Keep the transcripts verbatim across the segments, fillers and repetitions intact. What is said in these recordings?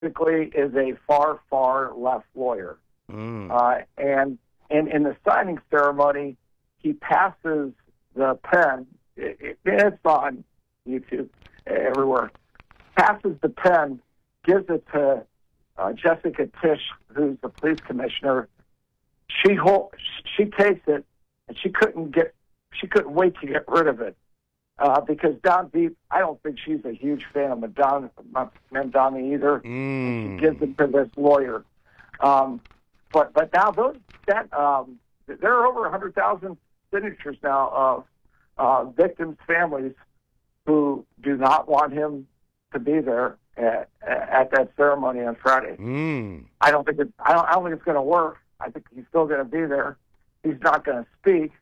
basically is a far, far left lawyer. Mm. Uh, and in, in the signing ceremony, he passes the pen. It, it, it's on YouTube everywhere. Passes the pen, gives it to uh, Jessica Tisch, who's the police commissioner. She hold, she takes it, and she couldn't get she couldn't wait to get rid of it uh, because down deep, I don't think she's a huge fan of Madonna, Madonna either. Mm. She gives it to this lawyer. Um, but but now those that um, there are over a hundred thousand signatures now of uh, victims' families who do not want him to be there at, at that ceremony on Friday. Mm. I don't think it, I don't I don't think it's going to work. I think he's still going to be there. He's not going to speak.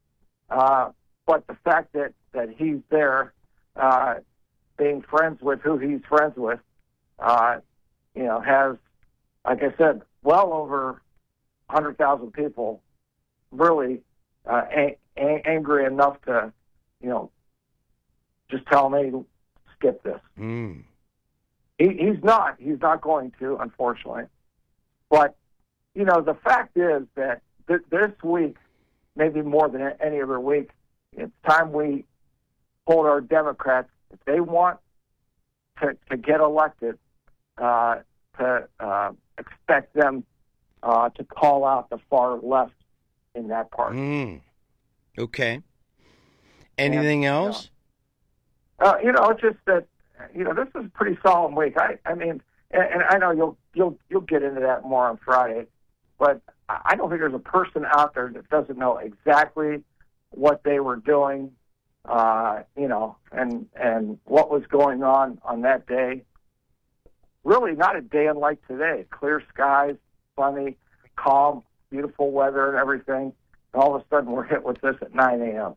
Uh, but the fact that, that he's there, uh, being friends with who he's friends with, uh, you know, has, like I said, well over one hundred thousand people really uh, a- a- angry enough to, you know, just tell me, skip this. Mm. He, he's not. He's not going to, unfortunately. But, you know, the fact is that th- this week, maybe more than any other week, it's time we hold our Democrats, if they want to, to get elected, uh, to uh, expect them uh, to call out the far left in that party. Mm. Okay. Anything and, else? You know, uh, you know, just that, you know, this is a pretty solemn week. I, I mean, and, and I know you'll you'll you'll get into that more on Friday, but I don't think there's a person out there that doesn't know exactly what they were doing, uh, you know, and and what was going on on that day. Really, not a day unlike today. Clear skies, sunny, calm, beautiful weather, and everything. And all of a sudden, we're hit with this at nine a.m.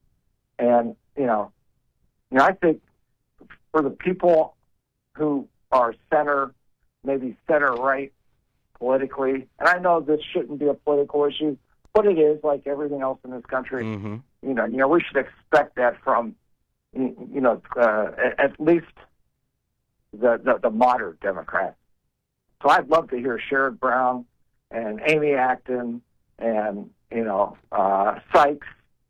And you know, you know, I think for the people who are center, maybe center right politically, and I know this shouldn't be a political issue, but it is, like everything else in this country. Mm-hmm. You know, you know, we should expect that from, you know, uh, at least the, the the moderate Democrats. So I'd love to hear Sherrod Brown and Amy Acton and you know uh, Sykes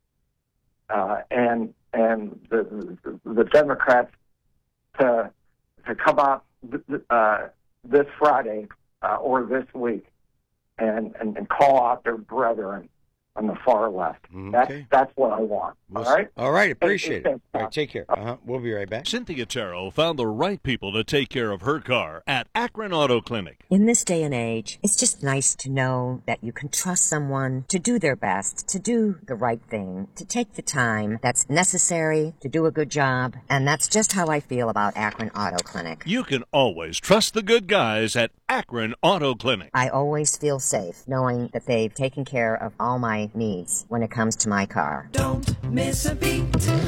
uh, and and the, the the Democrats to to come out uh, this Friday uh, or this week and, and and call out their brethren on the far left. Okay. That's that's what I want. We'll all right. All right. Appreciate Hey, it. All right. Take care. Uh-huh. We'll be right back. Cynthia Terrell found the right people to take care of her car at Akron Auto Clinic. In this day and age, it's just nice to know that you can trust someone to do their best, to do the right thing, to take the time that's necessary to do a good job. And that's just how I feel about Akron Auto Clinic. You can always trust the good guys at Akron Auto Clinic. I always feel safe knowing that they've taken care of all my needs when it comes to my car. Don't miss a beat.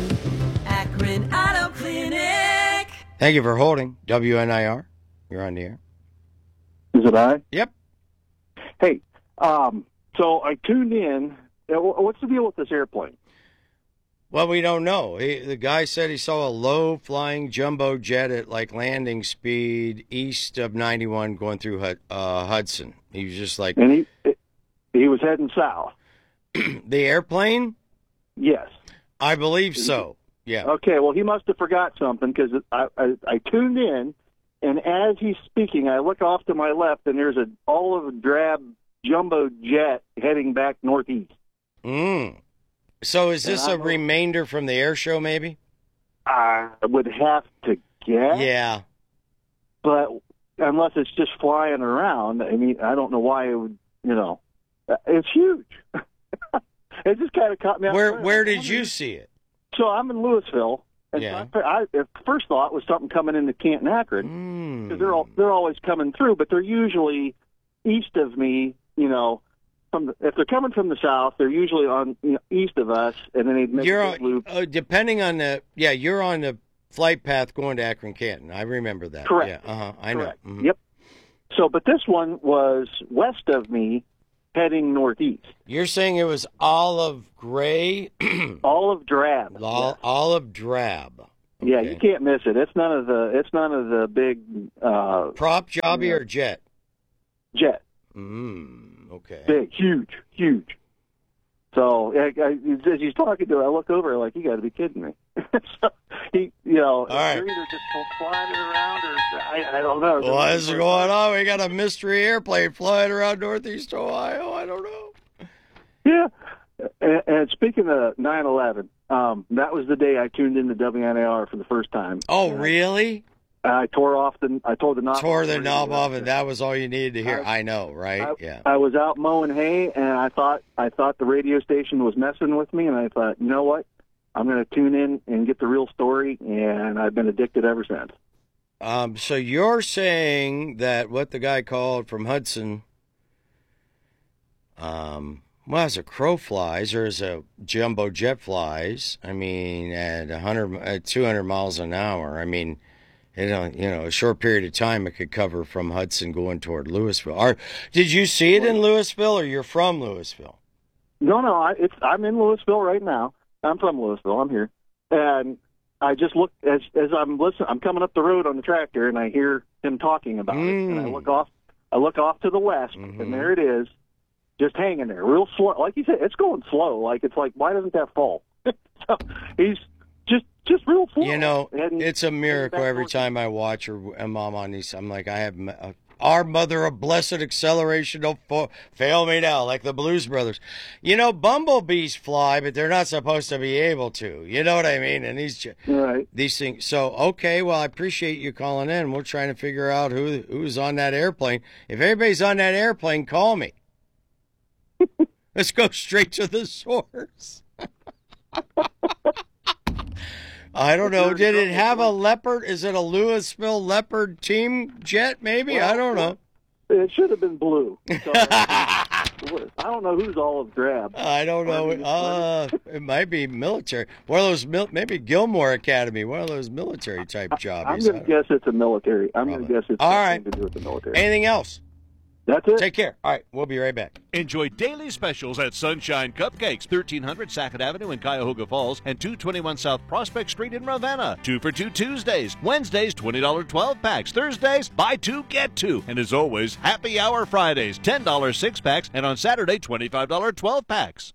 Akron Auto Clinic. Thank you for holding. W N I R. You're on the air. Is it I? Yep. Hey, um, so I tuned in. What's the deal with this airplane? Well, we don't know. He, the guy said he saw a low-flying jumbo jet at like landing speed east of ninety-one going through Hud- uh, Hudson. He was just like... And he he was heading south. The airplane? Yes. I believe so. Yeah. Okay, well, he must have forgot something because I, I, I tuned in, and as he's speaking, I look off to my left, and there's an olive drab jumbo jet heading back northeast. Mm. So is this a know- remainder from the air show, maybe? I would have to guess. Yeah. But unless it's just flying around, I mean, I don't know why it would, you know. It's huge. It just kind of caught me off Where guard. Where did you see it? So I'm in Louisville, and Yeah. so I, I, the first thought was something coming into Canton Akron because Mm. they're all, they're always coming through, but they're usually east of me. You know, from the, if they're coming from the south, they're usually on you know, east of us, and then they'd make You're a big on, loop. uh, depending on the yeah, you're on the flight path going to Akron Canton. I remember that. Correct. Yeah. Uh huh. I Correct. know. Mhm. Yep. So, but this one was west of me, heading northeast. You're saying it was olive gray, Olive drab. Ol- Yes. olive drab. Yeah, Okay. you can't miss it. It's none of the. It's none of the big uh, Prop jobby yeah. or jet? jet. Mm, okay. Big, huge, huge. So I, I, as he's talking to her, I look over like, you got to be kidding me. So he, you know, right. they're either just flying it around or I, I don't know. What is going on? We got a mystery airplane flying around Northeast Ohio. I don't know. Yeah. And, and speaking of nine eleven, um, that was the day I tuned into W N A R for the first time. Oh, and really? I, I tore off the. I tore the knob. Tore the off knob off, and it. that was all you needed to hear. I, I know, right? I, yeah. I was out mowing hay, and I thought I thought the radio station was messing with me, and I thought, you know what? I'm going to tune in and get the real story, and I've been addicted ever since. Um, so you're saying that what the guy called from Hudson, um, well, as a crow flies or as a jumbo jet flies, I mean, at one hundred, at two hundred miles an hour, I mean, you know, you know, a short period of time it could cover from Hudson going toward Louisville. Or did you see it in Louisville, or you're from Louisville? No, no, I, it's I'm in Louisville right now. I'm from Louisville. I'm here, and I just look as as I'm listening. I'm coming up the road on the tractor, and I hear him talking about Mm. it. And I look off. I look off to the west, Mhm. and there it is, just hanging there, real slow. Like you said, it's going slow. Like it's like, why doesn't that fall? So he's just just real slow. You know, And- it's a miracle back every towards- time I watch her and Mom on these. I'm like, I have uh, our mother of blessed acceleration. Don't fa- fail me now, like the Blues Brothers. You know, bumblebees fly, but they're not supposed to be able to. You know what I mean? And these Right. these things. So, okay, well, I appreciate you calling in. We're trying to figure out who who's on that airplane. If anybody's on that airplane, call me. Let's go straight to the source. I don't know. Did it have a Leopard? Is it a Louisville Leopard team jet, maybe? Well, I don't know. It should have been blue. So, I don't know who's olive drab. I don't know. Uh, it might be military. One of those, mil- maybe Gilmore Academy, one of those military type jobs. I'm going to guess it's a military. I'm going to Probably. guess it's All something right. to do with the military. Anything else? That's it. Take care. All right, we'll be right back. Enjoy daily specials at Sunshine Cupcakes, thirteen hundred Sackett Avenue in Cuyahoga Falls and two twenty-one South Prospect Street in Ravenna. Two for two Tuesdays. Wednesdays, twenty dollars twelve packs. Thursdays, buy two, get two. And as always, happy hour Fridays, ten dollars six packs. And on Saturday, twenty-five dollars twelve packs.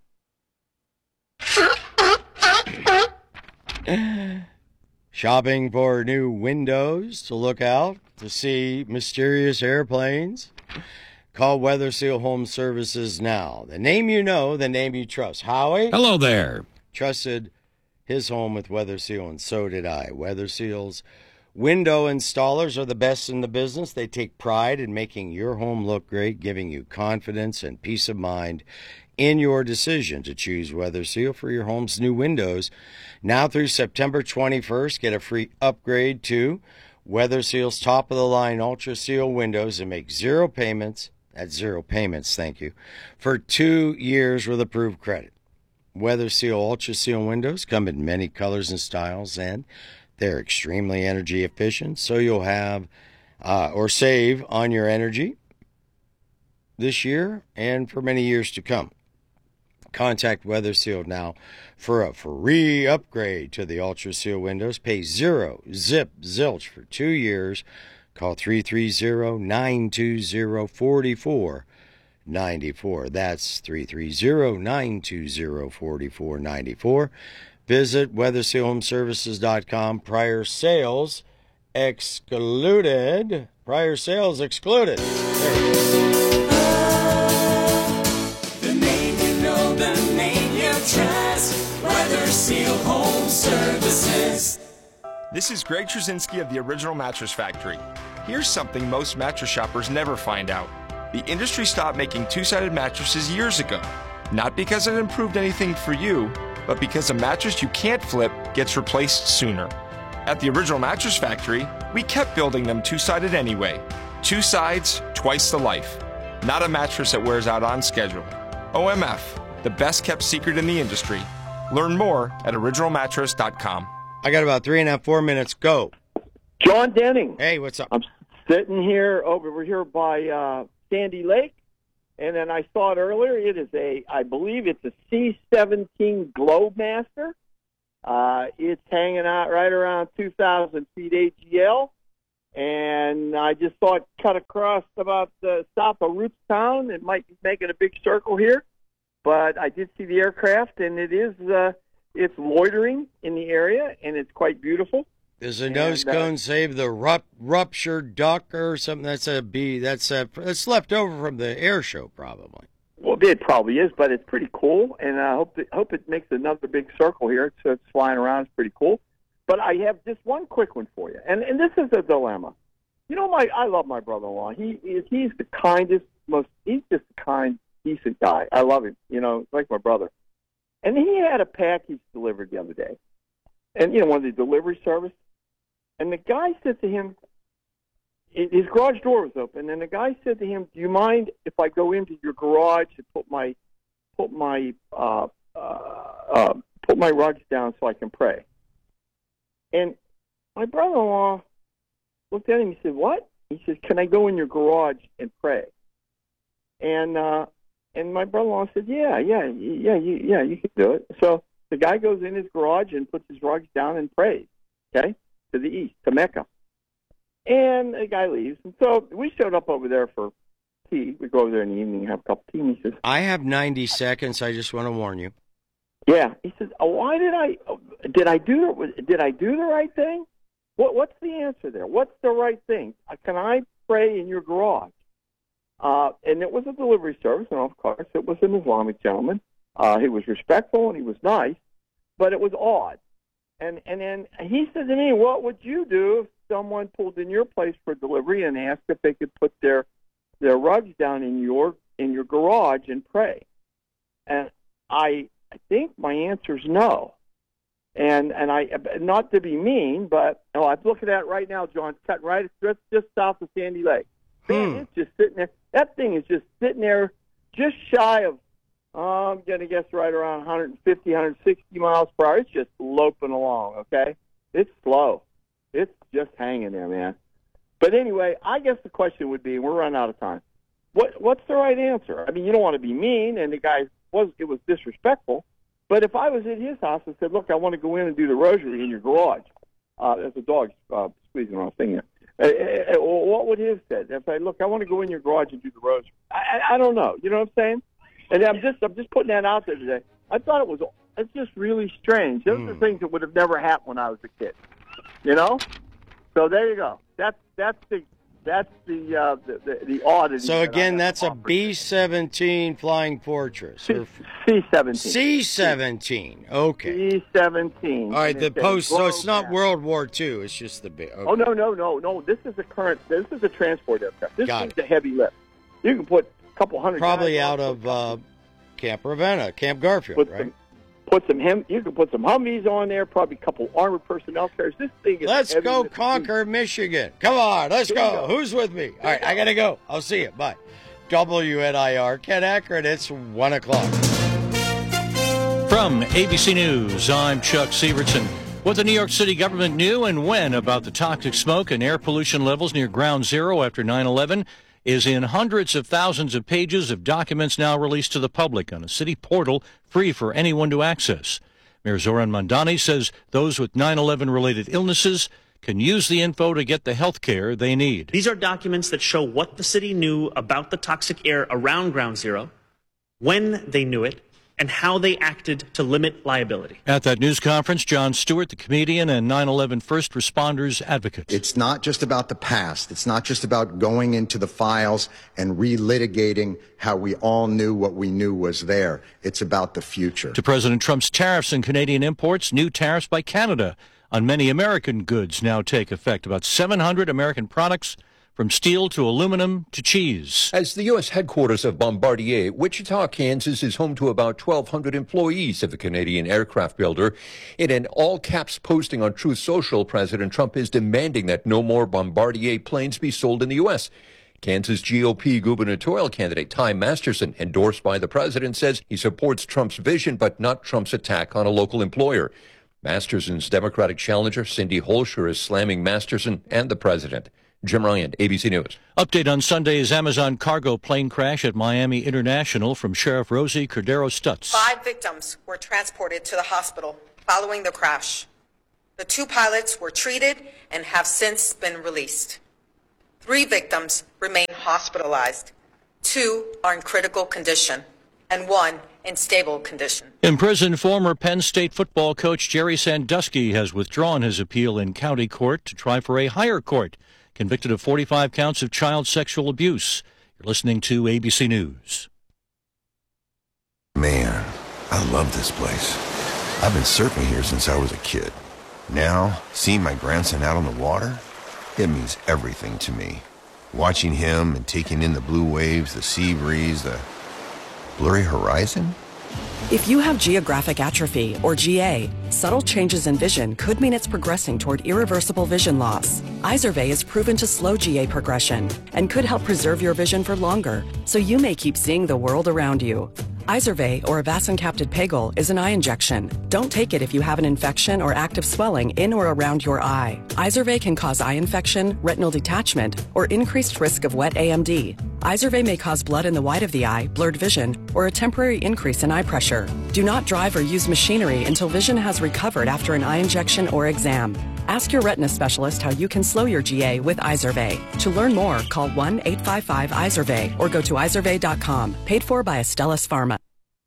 Shopping for new windows to look out to see mysterious airplanes? Call Weather Seal Home Services now. The name you know, the name you trust. Howie? Hello there. Trusted his home with Weather Seal, and so did I. Weather Seal's window installers are the best in the business. They take pride in making your home look great, giving you confidence and peace of mind in your decision to choose Weather Seal for your home's new windows. Now through September twenty-first, get a free upgrade to Weather Seal's top-of-the-line Ultra Seal windows and make zero payments, that's zero payments, thank you, for two years with approved credit. Weather Seal Ultra Seal windows come in many colors and styles, and they're extremely energy efficient, so you'll have uh, or save on your energy this year and for many years to come. Contact Weather Seal now for a free upgrade to the Ultra Seal windows. Pay zero, zip, zilch for two years. Call three three zero, nine two zero, four four nine four. That's three three zero, nine two zero, four four nine four. Visit weather seal home services dot com. Prior sales excluded. Prior sales excluded. There it is. The name you know, the name you trust. Weather Seal Home Services. This is Greg Trzynski of the Original Mattress Factory. Here's something most mattress shoppers never find out. The industry stopped making two-sided mattresses years ago. Not because it improved anything for you, but because a mattress you can't flip gets replaced sooner. At the Original Mattress Factory, we kept building them two-sided anyway. Two sides, twice the life. Not a mattress that wears out on schedule. O M F, the best kept secret in the industry. Learn more at original mattress dot com. I got about three and a half, four minutes. Go. John Denning. Hey, what's up? I'm sitting here over here by uh, Sandy Lake, and then I saw it earlier. It is a, I believe it's a C seventeen Globemaster. Uh, it's hanging out right around two thousand feet A G L, and I just saw it cut across about the south of Rootstown. It might be making a big circle here, but I did see the aircraft, and it is uh, it's loitering in the area, and it's quite beautiful. Does a nose and, uh, cone save the rup- ruptured duck or something? That's a B. That's a that's left over from the air show, probably. Well, it probably is, but it's pretty cool, and I hope that, hope it makes another big circle here. So it's flying around. It's pretty cool. But I have just one quick one for you, and and this is a dilemma. You know, my I love my brother-in-law. He is he's the kindest, most he's just a kind, decent guy. I love him. You know, like my brother. And he had a package delivered the other day, and you know, one of the delivery service. And the guy said to him, his garage door was open, and the guy said to him, "Do you mind if I go into your garage and put my put my uh, uh, uh, put my rugs down so I can pray?" And my brother-in-law looked at him. He said, "What?" He said, "Can I go in your garage and pray?" And uh, and my brother-in-law said, "Yeah, yeah, yeah, you, yeah, you can do it." So the guy goes in his garage and puts his rugs down and prays. Okay, to the east, to Mecca. And the guy leaves. And so we showed up over there for tea. We go over there in the evening and have a cup of tea. And he says, I have ninety seconds. I just want to warn you. Yeah. He says, oh, why did I, did I do the, did I do the right thing? What, what's the answer there? What's the right thing? Can I pray in your garage? Uh, and it was a delivery service. And of course, it was an Islamic gentleman. Uh, he was respectful and he was nice, but it was odd. And and then he said to me, what would you do if someone pulled in your place for delivery and asked if they could put their their rugs down in your in your garage and pray? And I I think my answer is no. And and I not to be mean, but oh, I'm looking at it right now, John. It's cut right just just south of Sandy Lake. Man, Hmm. it's just sitting there. That thing is just sitting there, just shy of. Oh, I'm going to guess right around one fifty, one sixty miles per hour. It's just loping along, okay? It's slow. It's just hanging there, man. But anyway, I guess the question would be, we're running out of time, what what's the right answer? I mean, you don't want to be mean, and the guy was it was disrespectful. But if I was at his house and said, look, I want to go in and do the rosary in your garage, uh, there's a dog uh, squeezing around thing there. Uh, uh, what would his say? If I look, I want to go in your garage and do the rosary. I, I, I don't know. You know what I'm saying? And I'm just I'm just putting that out there today. I thought it was it's just really strange. Those mm. are things that would have never happened when I was a kid. You know? So there you go. That's that's the that's the uh, the, the, the oddity. So again, that that's a B seventeen Flying Fortress. C seventeen. C seventeen. Okay. C seventeen. All right. The post. So it's not World War Two. It's just the big. Okay. Oh no no no no! This is a current. This is a transport aircraft. This Got is it. a heavy lift. You can put. Couple hundred probably out of uh, Camp Ravenna, Camp Garfield, put right? Some, put some him. You can put some Humvees on there. Probably a couple armored personnel carriers. This thing is. Let's go conquer Michigan. Come on, let's go. go. Who's with me? All right, I gotta go. I'll see you. Bye. W N I R, Ken Ackert. It's one o'clock. From A B C News, I'm Chuck Severson. What the New York City government knew and when about the toxic smoke and air pollution levels near Ground Zero after nine eleven is in hundreds of thousands of pages of documents now released to the public on a city portal free for anyone to access. Mayor Zoran Mandani says those with nine eleven related illnesses can use the info to get the health care they need. These are documents that show what the city knew about the toxic air around Ground Zero, when they knew it, and how they acted to limit liability. At that news conference, Jon Stewart, the comedian and nine eleven first responders advocate. It's not just about the past. It's not just about going into the files and relitigating how we all knew what we knew was there. It's about the future. To President Trump's tariffs and Canadian imports, new tariffs by Canada on many American goods now take effect. About seven hundred American products, from steel to aluminum to cheese. As the U S headquarters of Bombardier, Wichita, Kansas is home to about twelve hundred employees of the Canadian aircraft builder. In an all-caps posting on Truth Social, President Trump is demanding that no more Bombardier planes be sold in the U S. Kansas G O P gubernatorial candidate Ty Masterson, endorsed by the president, says he supports Trump's vision but not Trump's attack on a local employer. Masterson's Democratic challenger, Cindy Holscher, is slamming Masterson and the president. Jim Ryan, A B C News. Update on Sunday's Amazon cargo plane crash at Miami International from Sheriff Rosie Cordero Stutz. Five victims were transported to the hospital. following the crash. The two pilots were treated and have since been released. Three victims remain hospitalized. Two are in critical condition, and one in stable condition. In prison, former Penn State football coach Jerry Sandusky has withdrawn his appeal in county court to try for a higher court, convicted of forty-five counts of child sexual abuse. You're listening to A B C News. Man, I love this place. I've been surfing here since I was a kid. Now, seeing my grandson out on the water, it means everything to me. Watching him and taking in the blue waves, the sea breeze, the blurry horizon. If you have geographic atrophy, or G A, subtle changes in vision could mean it's progressing toward irreversible vision loss. Izervay is proven to slow G A progression and could help preserve your vision for longer, so you may keep seeing the world around you. Izervay, or avacincaptad pegol, is an eye injection. Don't take it if you have an infection or active swelling in or around your eye. Izervay can cause eye infection, retinal detachment, or increased risk of wet A M D. Izervay may cause blood in the white of the eye, blurred vision, or a temporary increase in eye pressure. Do not drive or use machinery until vision has recovered after an eye injection or exam. Ask your retina specialist how you can slow your G A with Izervay. To learn more, call one eight five five Izervay or go to izervay dot com. Paid for by Astellas Pharma.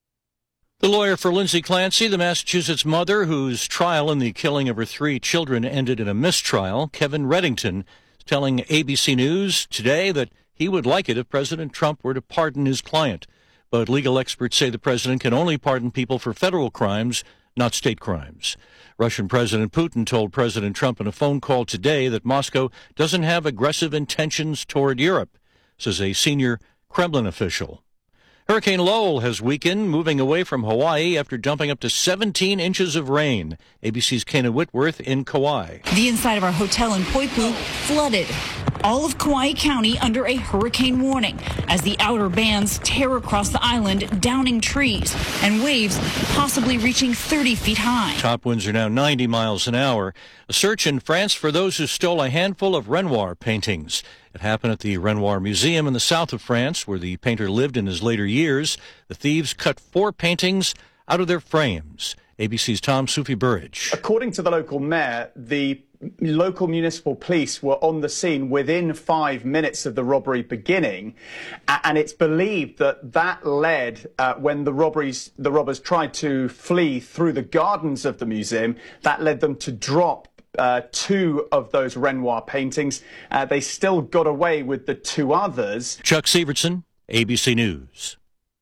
The lawyer for Lindsay Clancy, the Massachusetts mother whose trial in the killing of her three children ended in a mistrial, Kevin Reddington, is telling A B C News today that he would like it if President Trump were to pardon his client. But legal experts say the president can only pardon people for federal crimes, not state crimes. Russian President Putin told President Trump in a phone call today that Moscow doesn't have aggressive intentions toward Europe, says a senior Kremlin official. Hurricane Lowell has weakened, moving away from Hawaii after dumping up to seventeen inches of rain. A B C's Kana Whitworth in Kauai. The inside of our hotel in Poipu flooded. All of Kauai County under a hurricane warning as the outer bands tear across the island, downing trees and waves possibly reaching thirty feet high. Top winds are now ninety miles an hour. A search in France for those who stole a handful of Renoir paintings. It happened at the Renoir Museum in the south of France, where the painter lived in his later years. The thieves cut four paintings out of their frames. A B C's Tom Sufi Burridge. According to the local mayor, the local municipal police were on the scene within five minutes of the robbery beginning, and it's believed that that led, uh, when the robberies, the robbers tried to flee through the gardens of the museum, that led them to drop Uh, two of those Renoir paintings. Uh, they still got away with the two others. Chuck Severson, A B C News.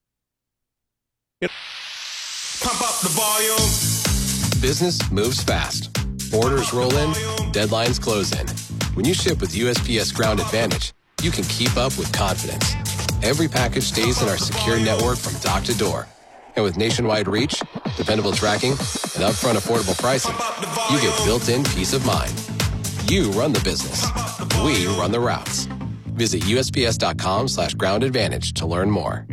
Pump up the volume. Business moves fast. Orders roll in, deadlines close in. When you ship with U S P S Ground Advantage, you can keep up with confidence. Every package stays in our secure network from dock to door. And with nationwide reach, dependable tracking, and upfront affordable pricing, you get built-in peace of mind. You run the business. We run the routes. Visit U S P S dot com slash ground advantage to learn more.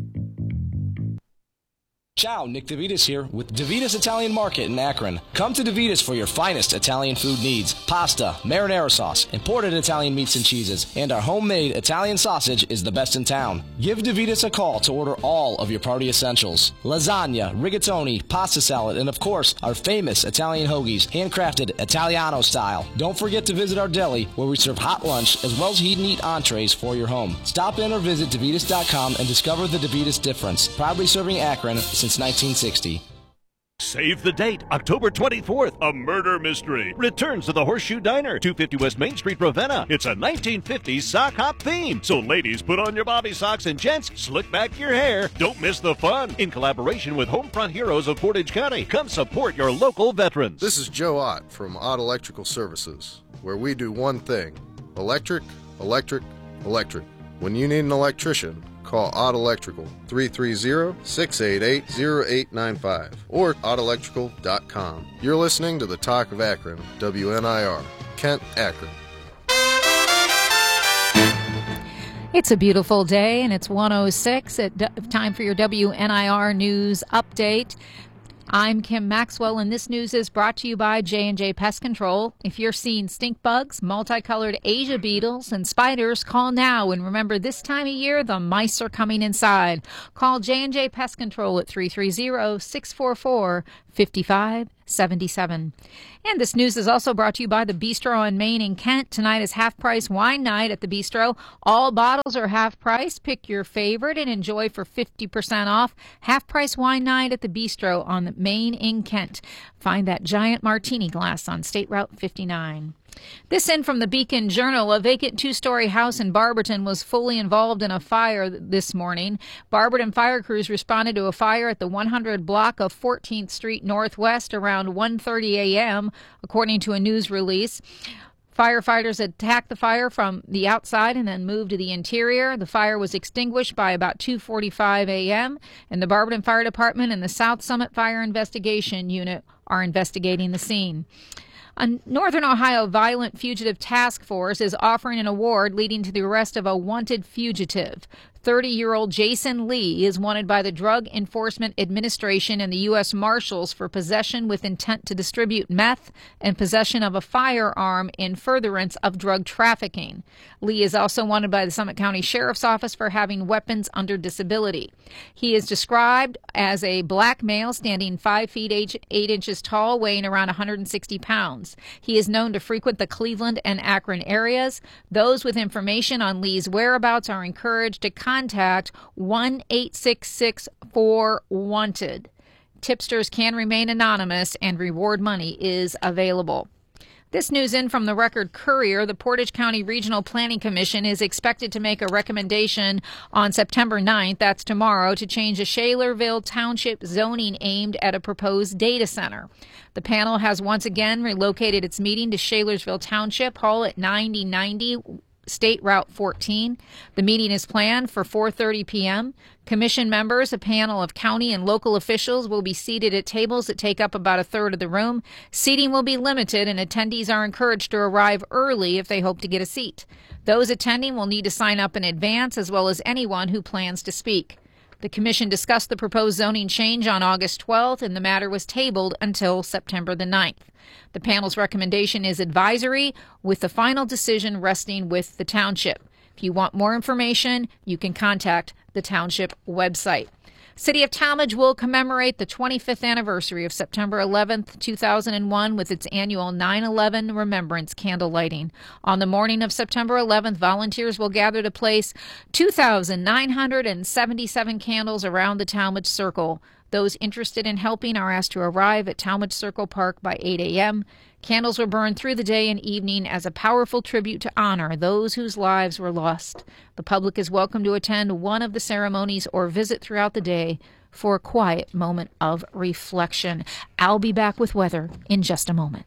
Ciao, Nick DeVitas here with DeVitas Italian Market in Akron. Come to DeVitas for your finest Italian food needs. Pasta, marinara sauce, imported Italian meats and cheeses, and our homemade Italian sausage is the best in town. Give DeVitas a call to order all of your party essentials. Lasagna, rigatoni, pasta salad, and of course, our famous Italian hoagies, handcrafted Italiano style. Don't forget to visit our deli where we serve hot lunch as well as heat and eat entrees for your home. Stop in or visit DeVitas dot com and discover the DeVitas difference. Proudly serving Akron since nineteen sixty. Save the date, October twenty-fourth, a murder mystery returns to the Horseshoe Diner, two fifty West Main Street, Ravenna. It's a nineteen fifties sock hop theme. So ladies, put on your bobby socks, and gents, slick back your hair. Don't miss the fun. In collaboration with Homefront Heroes of Portage County, come support your local veterans. This is Joe Ott from Ott Electrical Services, where we do one thing: electric, electric, electric. When you need an electrician, call Ott Electrical, three three zero, six eight eight, zero eight nine five, or ott electrical dot com. You're listening to the Talk of Akron, W N I R, Kent, Akron. It's a beautiful day, and it's one oh six. At time for your W N I R News Update. I'm Kim Maxwell, and this news is brought to you by J and J Pest Control. If you're seeing stink bugs, multicolored Asia beetles, and spiders, call now. And remember, this time of year, the mice are coming inside. Call J and J Pest Control at three three zero, six four four, fifty-five seventy-seven. And this news is also brought to you by the Bistro on Main in Kent. Tonight is half-price wine night at the Bistro. All bottles are half-price. Pick your favorite and enjoy for fifty percent off. Half-price wine night at the Bistro on the Main in Kent. Find that giant martini glass on State Route fifty-nine. This in from the Beacon Journal. A vacant two-story house in Barberton was fully involved in a fire this morning. Barberton fire crews responded to a fire at the one hundred block of fourteenth Street Northwest around one thirty a.m., according to a news release. Firefighters attacked the fire from the outside and then moved to the interior. The fire was extinguished by about two forty-five a.m., and the Barberton Fire Department and the South Summit Fire Investigation Unit are investigating the scene. A Northern Ohio Violent Fugitive Task Force is offering an award leading to the arrest of a wanted fugitive. thirty-year-old Jason Lee is wanted by the Drug Enforcement Administration and the U S Marshals for possession with intent to distribute meth and possession of a firearm in furtherance of drug trafficking. Lee is also wanted by the Summit County Sheriff's Office for having weapons under disability. He is described as a black male standing five feet eight inches tall, weighing around one hundred sixty pounds. He is known to frequent the Cleveland and Akron areas. Those with information on Lee's whereabouts are encouraged to contact one eight six six four wanted. Tipsters can remain anonymous and reward money is available. This news in from the Record Courier. The Portage County Regional Planning Commission is expected to make a recommendation on September ninth, that's tomorrow, to change a Shalerville Township zoning aimed at a proposed data center. The panel has once again relocated its meeting to Shalersville Township Hall at ninety ninety State Route fourteen. The meeting is planned for four thirty p.m. Commission members, a panel of county and local officials, will be seated at tables that take up about a third of the room. Seating will be limited, and attendees are encouraged to arrive early if they hope to get a seat. Those attending will need to sign up in advance, as well as anyone who plans to speak. The commission discussed the proposed zoning change on August twelfth, and the matter was tabled until September the ninth. The panel's recommendation is advisory, with the final decision resting with the township. If you want more information, you can contact the township website. City of Talmadge will commemorate the twenty-fifth anniversary of September eleventh, two thousand one with its annual nine eleven Remembrance candle lighting. On the morning of September eleventh, volunteers will gather to place two thousand nine hundred seventy-seven candles around the Talmadge Circle. Those interested in helping are asked to arrive at Talmadge Circle Park by eight a.m. Candles were burned through the day and evening as a powerful tribute to honor those whose lives were lost. The public is welcome to attend one of the ceremonies or visit throughout the day for a quiet moment of reflection. I'll be back with weather in just a moment.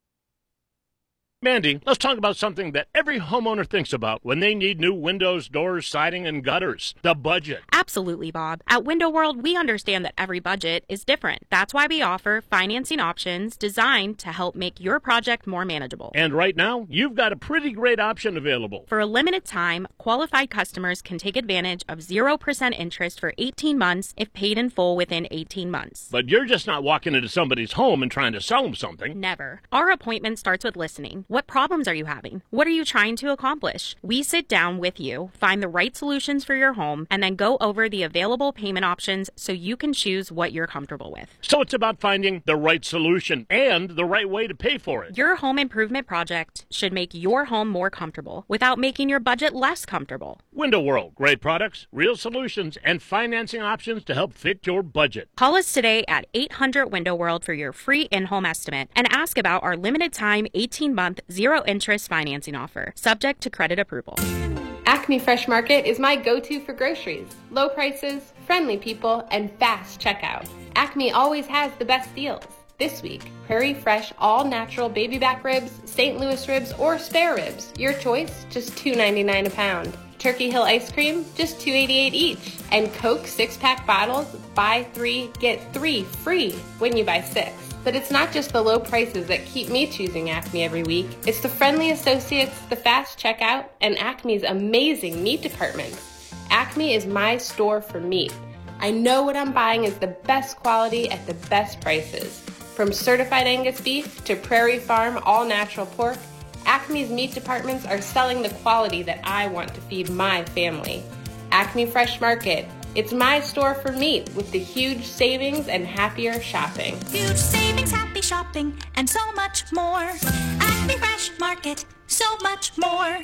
Mandy, let's talk about something that every homeowner thinks about when they need new windows, doors, siding, and gutters. The budget. Absolutely, Bob. At Window World, we understand that every budget is different. That's why we offer financing options designed to help make your project more manageable. And right now, you've got a pretty great option available. For a limited time, qualified customers can take advantage of zero percent interest for eighteen months if paid in full within eighteen months. But you're just not walking into somebody's home and trying to sell them something. Never. Our appointment starts with listening. What problems are you having? What are you trying to accomplish? We sit down with you, find the right solutions for your home, and then go over the available payment options so you can choose what you're comfortable with. So it's about finding the right solution and the right way to pay for it. Your home improvement project should make your home more comfortable without making your budget less comfortable. Window World. Great products, real solutions, and financing options to help fit your budget. Call us today at eight hundred Window World for your free in-home estimate and ask about our limited time eighteen month zero interest financing offer, subject to credit approval. Acme Fresh Market is my go-to for groceries. Low prices, friendly people, and fast checkout. Acme always has the best deals. This week, Prairie Fresh all-natural baby back ribs, Saint Louis ribs, or spare ribs. Your choice, just two ninety-nine a pound. Turkey Hill ice cream, just two eighty-eight each. And Coke six-pack bottles, buy three, get three free when you buy six. But it's not just the low prices that keep me choosing Acme every week. It's the friendly associates, the fast checkout, and Acme's amazing meat department. Acme is my store for meat. I know what I'm buying is the best quality at the best prices. From certified Angus beef to Prairie Farm all-natural pork, Acme's meat departments are selling the quality that I want to feed my family. Acme Fresh Market, It's my store for meat with the huge savings and happier shopping. Huge savings, happy shopping, and so much more. Acme Fresh Market, so much more.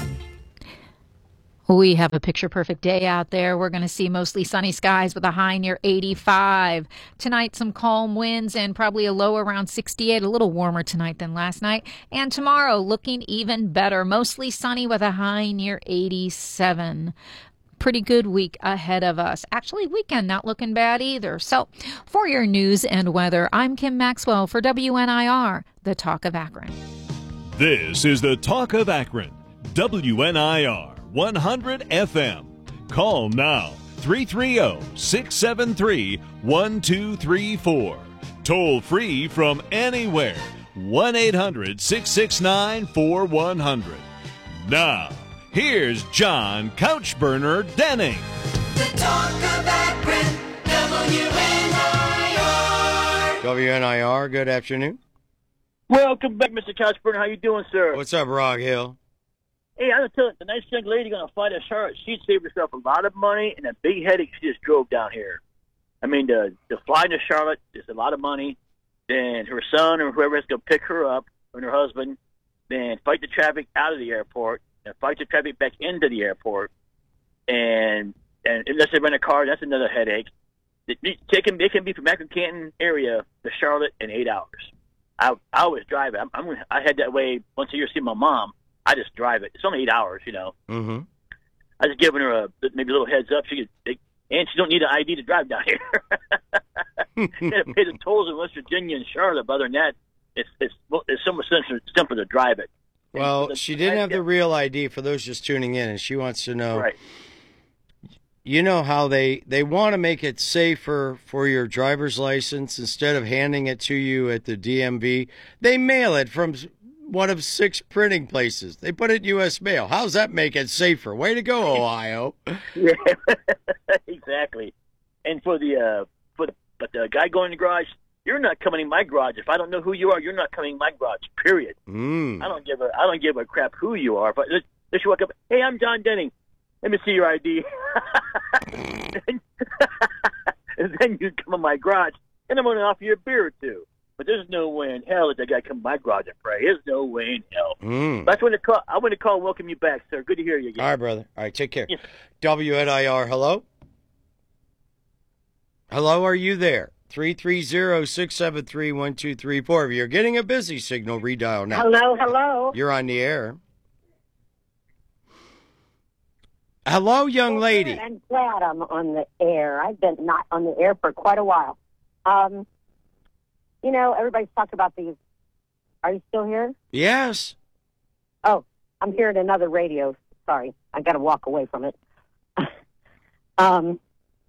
We have a picture-perfect day out there. We're going to see mostly sunny skies with a high near eighty-five. Tonight, some calm winds and probably a low around sixty-eight, a little warmer tonight than last night. And tomorrow, looking even better, mostly sunny with a high near eighty-seven. Pretty good week ahead of us. Actually, weekend not looking bad either. So, for your news and weather, I'm Kim Maxwell for W N I R, the Talk of Akron. This is the Talk of Akron, W N I R. one hundred F M. Call now, three three zero, six seven three, one two three four. Toll free from anywhere, one eight hundred, six six nine, four one zero zero. Now, here's John Couchburner Denning. The Talk of Akron, W N I R. W N I R, good afternoon. Welcome back, Mister Couchburner. How you doing, sir? What's up, Rog Hill? Hey, I was telling the nice young lady going to fly to Charlotte. She'd save herself a lot of money and a big headache. She just drove down here. I mean, to, to fly to Charlotte is a lot of money. Then her son or whoever is going to pick her up, and her husband, then fight the traffic out of the airport and fight the traffic back into the airport. And and unless they rent a car, that's another headache. It, it, can, it can be from Akron Canton area to Charlotte in eight hours. I, I always drive it. I'm, I'm, I head that way once a year to see my mom. I just drive it. It's only eight hours, you know. Mm-hmm. I just giving her a maybe a little heads up. She could, and she don't need an I D to drive down here. You got to pay the tolls in West Virginia and Charlotte. But other than that, it's it's it's so much simpler to drive it. Well, the, she didn't have the real I D for those just tuning in, and she wants to know. Right. You know how they they want to make it safer for your driver's license instead of handing it to you at the D M V. They mail it from one of six printing places. They put it in U S mail. How's that make it safer? Way to go, Ohio. Yeah, exactly. And for the uh, for the, but the guy going in the garage, you're not coming in my garage. If I don't know who you are, you're not coming in my garage. Period. Mm. I don't give a I don't give a crap who you are. But let, let you walk up. Hey, I'm John Denning. Let me see your I D. and then you come in my garage, and I'm going to offer you a beer or two. But there's no way in hell that that guy come to my garage and pray. There's no way in hell. Mm. That's when the call. I want to call and welcome you back, sir. Good to hear you again. All right, brother. All right, take care. Yes. W N I R, hello? Hello, are you there? three three zero, six seven three, one two three four. If you're getting a busy signal, redial now. Hello, hello. You're on the air. Hello, young lady. I'm glad I'm on the air. I've been not on the air for quite a while. Um, you know, everybody's talking about these. Are you still here? Yes. Oh, I'm hearing another radio. Sorry, I got to walk away from it. um,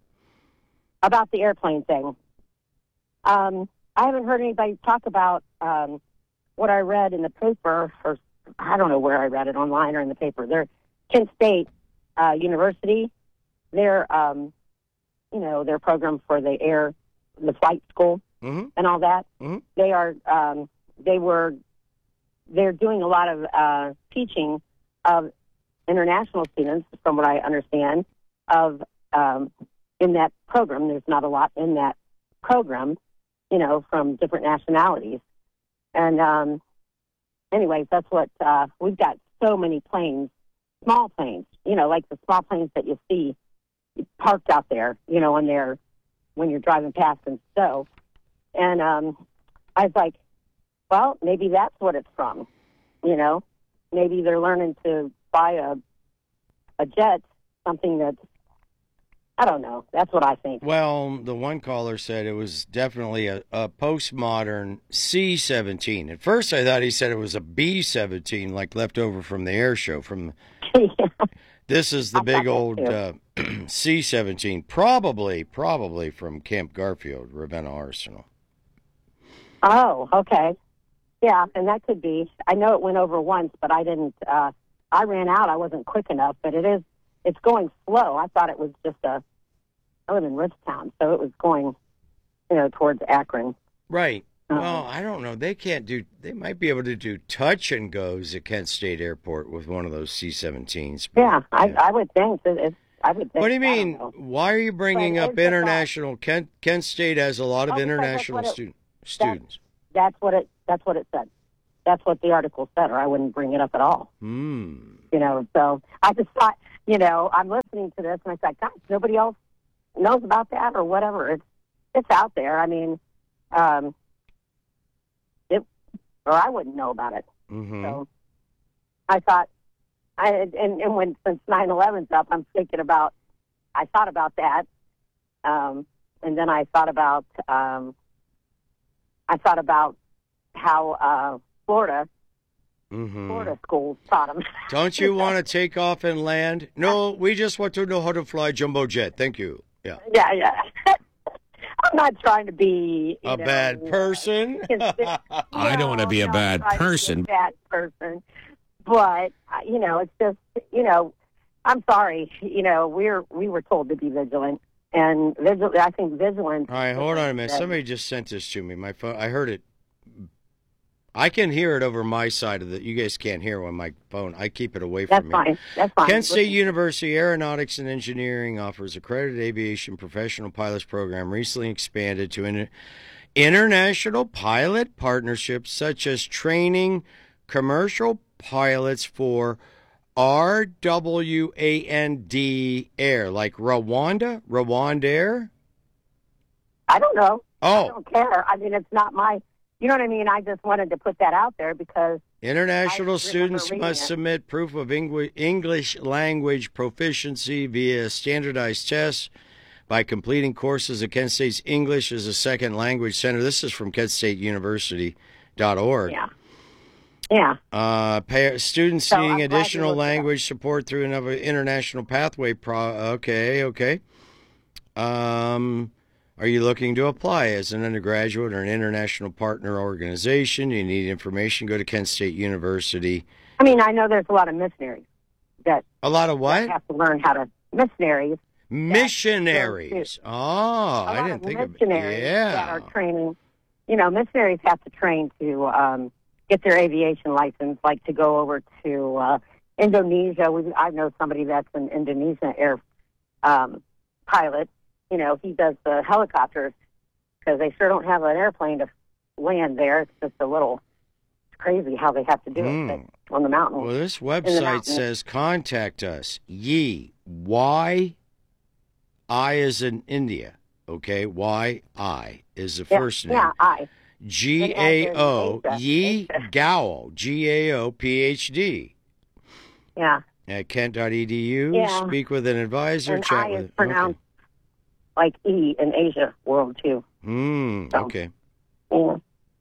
about the airplane thing. Um, I haven't heard anybody talk about um, what I read in the paper, or I don't know where I read it, online or in the paper. They're Kent State uh, University. Their, um, you know, their program for the air, the flight school, mm-hmm. and all that. Mm-hmm. They are, um, they were, they're doing a lot of uh, teaching of international students, from what I understand, of um, in that program. There's not a lot in that program, you know, from different nationalities. And um, anyways, that's what uh, we've got. So many planes, small planes, you know, like the small planes that you see parked out there, you know, when they're when you're driving past and so. And um, I was like, well, maybe that's what it's from, you know. Maybe they're learning to buy a a jet, something that's, I don't know. That's what I think. Well, the one caller said it was definitely a, a postmodern C seventeen. At first, I thought he said it was a B seventeen, like left over from the air show. From yeah. This is the I big thought old that uh, C seventeen, probably, probably from Camp Garfield, Ravenna Arsenal. Oh, okay. Yeah, and that could be. I know it went over once, but I didn't. Uh, I ran out. I wasn't quick enough, but it is. It's going slow. I thought it was just a. I live in Ritztown, so it was going, you know, towards Akron. Right. Um, Well, I don't know. They can't do. They might be able to do touch and goes at Kent State Airport with one of those C seventeens. Yeah, I, I would think that if I would think. What do you I mean? don't know. Why are you bringing But up it's the international? Kent, Kent State has a lot of Oh, because that's international what it- student, That's, students. that's what it. That's what it said. That's what the article said, or I wouldn't bring it up at all. Hmm. You know, so I just thought, you know, I'm listening to this, and I thought, gosh, nobody else knows about that or whatever. It's it's out there. I mean, um, it, or I wouldn't know about it. Mm-hmm. So I thought, I and, and when since nine eleven's up, I'm thinking about. I thought about that, um, and then I thought about. Um, I thought about how uh, Florida, Mm-hmm. Florida schools taught them. Don't you want to take off and land? No, we just want to know how to fly jumbo jet. Thank you. Yeah. Yeah, yeah. I'm not trying to be you A know, bad person? I don't want to be a no, bad I'm trying to be person. a bad person, but uh, you know, it's just you know, I'm sorry. You know, we're we were told to be vigilant, and vigil. I think vigilance. All right, hold on a minute. Somebody just sent this to me. My phone. I heard it. I can hear it over my side of the. You guys can't hear it on my phone. I keep it away That's from me. fine. That's fine. Kent State University Aeronautics and Engineering offers accredited aviation professional pilots program recently expanded to an international pilot partnerships such as training commercial pilots for R W A N D Air, like Rwanda, Rwanda Air. I don't know. Oh. I don't care. I mean, it's not my. You know what I mean? I just wanted to put that out there because International I students remember must reading it. submit proof of Engli- English language proficiency via standardized tests by completing courses at Kent State's English as a Second Language Center. This is from kent state university dot org. Yeah. Yeah. Uh, pay, students So seeking I'm glad you additional looked it up. language support through another international pathway. Pro- okay, okay. Um, are you looking to apply as an undergraduate or an international partner organization? You need information, go to Kent State University. I mean, I know there's a lot of missionaries that A lot of what? have to learn how to missionaries. Missionaries. Oh, a I lot didn't of think of it. missionaries that Yeah. are training. You know, missionaries have to train to um, get their aviation license, like to go over to uh, Indonesia. We, I know somebody that's an Indonesia air um, pilot. You know, he does the helicopters because they sure don't have an airplane to land there. It's just a little it's crazy how they have to do Hmm. it but on the mountain. Well, this in the website mountains. says contact us. Ye. Y. I is in India. Okay. Y. I is the Yeah, first name. Yeah, I. G A O. And as in Yi Gao. G A O P H D. Yeah. At kent dot e d u. Yeah. Speak with an advisor. And chat I with. is pronounced like E in Asia world too. Hmm. So. Okay. Yeah.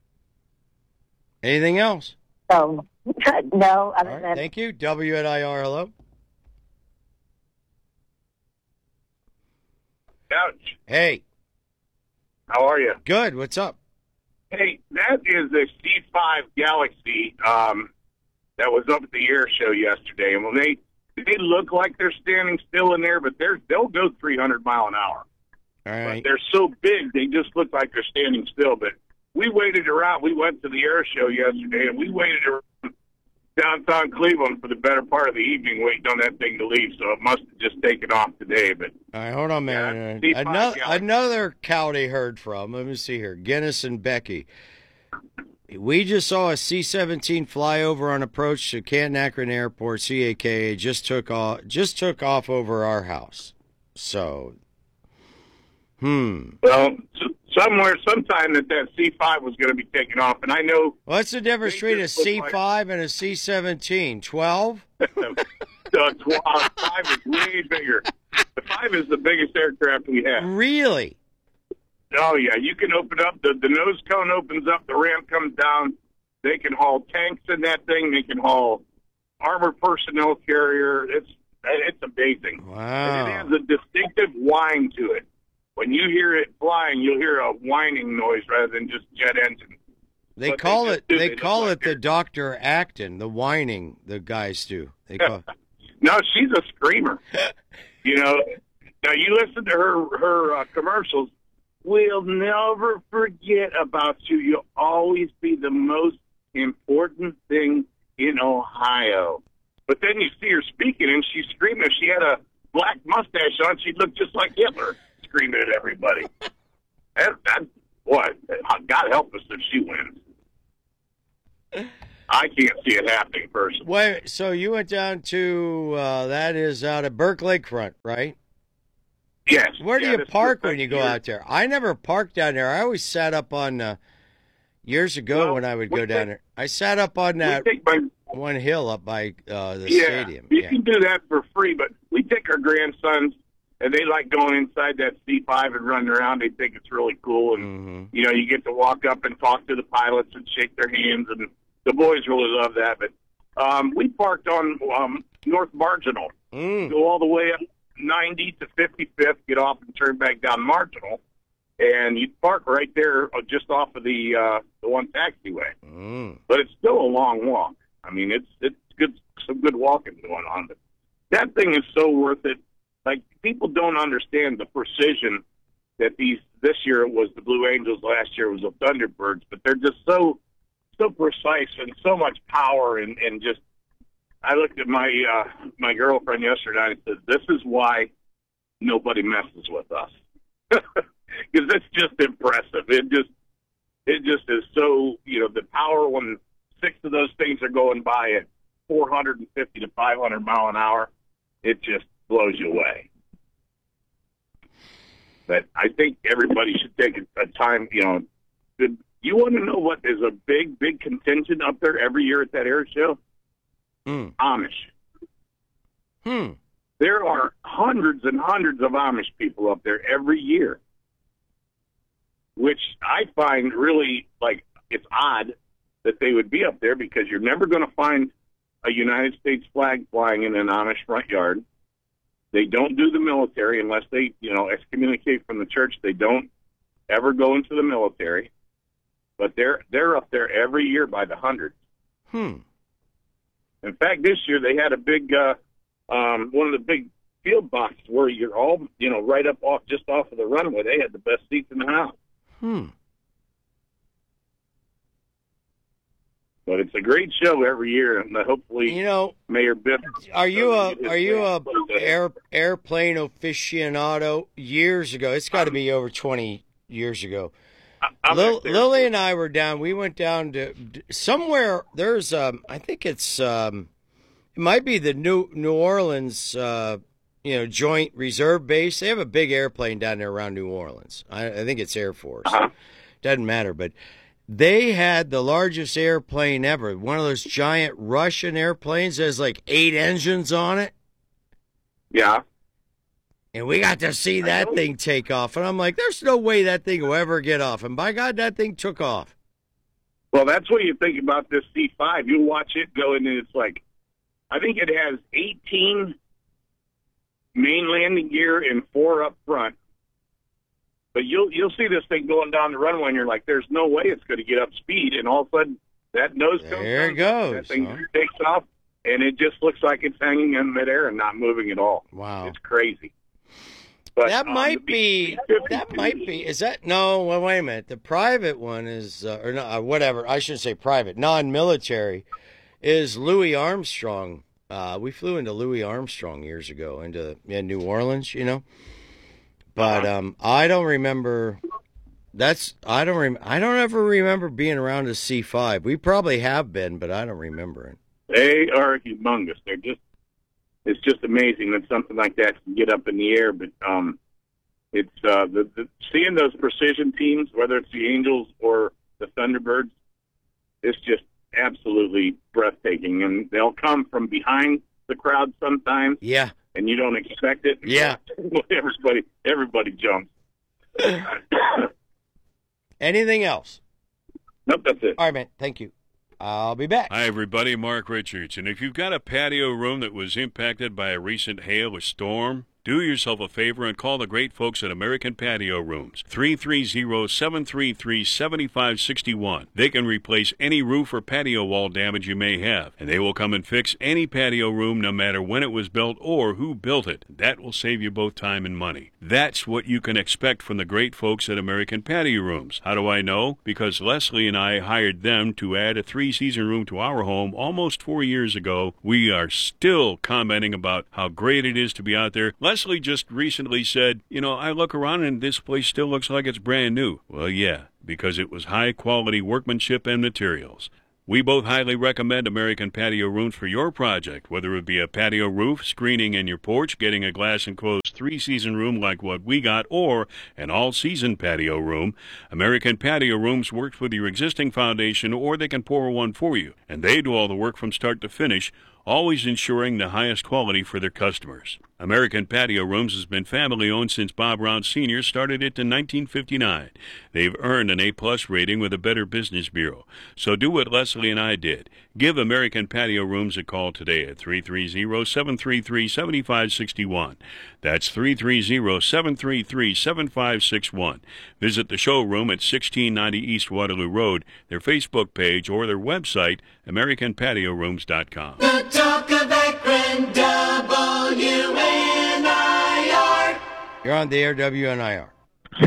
Anything else? So no, other All right, than thank you. W N I R. Hello. Ouch. Hey. How are you? Good. What's up? Hey, that is a C five Galaxy um, that was up at the air show yesterday. And when they they look like they're standing still in there, but they're they'll go three hundred mile an hour. All right. But they're so big, they just look like they're standing still. But we waited around. We went to the air show yesterday, and we waited around downtown Cleveland for the better part of the evening waiting on that thing to leave. So it must have just taken off today. But All right, hold on, man. C five another, Galaxy. another county heard from. Let me see here. Guinness and Becky. We just saw a C seventeen flyover on approach to Canton Akron Airport. C A K A just took off. Just took off over our house. So, hmm. Well, s- somewhere, sometime that that C five was going to be taken off, and I know. What's the difference They between a just look C like- five and a C seventeen? Twelve? the tw- uh, five is way bigger. The five is the biggest aircraft we have. Really? Oh yeah, you can open up the the nose cone opens up, the ramp comes down. They can haul tanks in that thing. They can haul armored personnel carrier. It's it's amazing. Wow. And it has a distinctive whine to it. When you hear it flying, you'll hear a whining noise rather than just jet engine. They But call they it. just do. They They look call like it the Doctor Acton, the whining. The guys do. They call. No, she's a screamer. You know, now you listen to her her uh, commercials. We'll never forget about you. You'll always be the most important thing in Ohio. But then you see her speaking, and she's screaming. If she had a black mustache on, she'd look just like Hitler, screaming at everybody. that, that, what? God help us if she wins. I can't see it happening personally. Wait, so you went down to, uh, that is out of Burke Lakefront, right? Yes. Where do yeah, you park when you go out there? I never parked down there. I always sat up on, uh, years ago well, when I would go down take, there. I sat up on that my, one hill up by uh, the yeah, stadium. You yeah, can do that for free, but we take our grandsons, and they like going inside that C five and running around. They think it's really cool, and, mm-hmm. you know, you get to walk up and talk to the pilots and shake their hands, and the boys really love that. But um, we parked on um, North Marginal, mm. go all the way up ninety to fifty-fifth, get off and turn back down Marginal, and you park right there just off of the uh, the one taxiway. Mm. But it's still a long walk. I mean, it's it's good, some good walking going on. But that thing is so worth it. Like, people don't understand the precision that these. This year it was the Blue Angels. Last year it was the Thunderbirds. But they're just so so precise and so much power and, and just. I looked at my uh, my girlfriend yesterday and said, "This is why nobody messes with us." Because it's just impressive. It just it just is so, you know, the power when six of those things are going by at four hundred fifty to five hundred mile an hour, it just blows you away. But I think everybody should take a, a time, you know. The, you want to know what is a big, big contingent up there every year at that air show? Mm. Amish. Hmm. There are hundreds and hundreds of Amish people up there every year, which I find really, like, it's odd that they would be up there because you're never going to find a United States flag flying in an Amish front yard. They don't do the military unless they, you know, excommunicate from the church. They don't ever go into the military, but they're they're up there every year by the hundreds. Hmm. In fact, this year they had a big, uh, um, one of the big field boxes where you're all, you know, right up off, just off of the runway. They had the best seats in the house. Hmm. But it's a great show every year, and hopefully, you know, Mayor Biff. Are you a are you a air, airplane aficionado? Years ago, it's got to be over twenty years ago. Lil, Lily and I were down. We went down to somewhere. There's, um, I think it's, um, it might be the New New Orleans, uh, you know, Joint Reserve Base. They have a big airplane down there around New Orleans. I, I think it's Air Force. Uh-huh. Doesn't matter, but they had the largest airplane ever. One of those giant Russian airplanes that has like eight engines on it. Yeah. And we got to see that thing take off. And I'm like, there's no way that thing will ever get off. And by God, that thing took off. Well, that's what you think about this C five. You watch it go, and it's like, I think it has eighteen main landing gear and four up front. But you'll you'll see this thing going down the runway, and you're like, there's no way it's going to get up speed. And all of a sudden, that nose comes There it down, goes. that thing huh? takes off, and it just looks like it's hanging in midair and not moving at all. Wow. It's crazy. But, that um, might be. That might be. Is that no? Well, wait a minute. The private one is, uh, or no, uh, whatever. I shouldn't say private. Non-military is Louis Armstrong. Uh, we flew into Louis Armstrong years ago into in New Orleans. You know, but um, I don't remember. That's I don't rem- I don't ever remember being around a C five. We probably have been, but I don't remember it. They are humongous. They're just. It's just amazing that something like that can get up in the air. But um, it's uh, the, the seeing those precision teams, whether it's the Angels or the Thunderbirds, it's just absolutely breathtaking. And they'll come from behind the crowd sometimes. Yeah. And you don't expect it. Yeah. everybody, everybody jumps. Anything else? Nope, that's it. All right, man. Thank you. I'll be back. Hi, everybody. Mark Richards. And if you've got a patio room that was impacted by a recent hail or storm, do yourself a favor and call the great folks at American Patio Rooms, three three zero, seven three three, seven five six one. They can replace any roof or patio wall damage you may have, and they will come and fix any patio room no matter when it was built or who built it. That will save you both time and money. That's what you can expect from the great folks at American Patio Rooms. How do I know? Because Leslie and I hired them to add a three-season room to our home almost four years ago. We are still commenting about how great it is to be out there. Leslie Leslie just recently said, you know, I look around and this place still looks like it's brand new. Well, yeah, because it was high-quality workmanship and materials. We both highly recommend American Patio Rooms for your project, whether it be a patio roof, screening in your porch, getting a glass-enclosed three-season room like what we got, or an all-season patio room. American Patio Rooms works with your existing foundation, or they can pour one for you, and they do all the work from start to finish, always ensuring the highest quality for their customers. American Patio Rooms has been family-owned since Bob Brown Senior started it in nineteen fifty-nine. They've earned an A-plus rating with the Better Business Bureau. So do what Leslie and I did. Give American Patio Rooms a call today at three three zero, seven three three, seven five six one. That's three three zero, seven three three, seven five six one. Visit the showroom at sixteen ninety East Waterloo Road, their Facebook page, or their website, american patio rooms dot com. The Talk of Akron, W N I R. You're on the air, W N I R.